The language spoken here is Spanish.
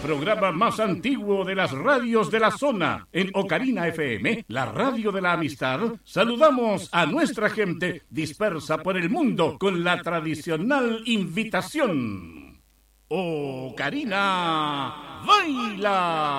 programa más antiguo de las radios de la zona. En Ocarina FM, la radio de la amistad, saludamos a nuestra gente dispersa por el mundo con la tradicional invitación. Ocarina, baila.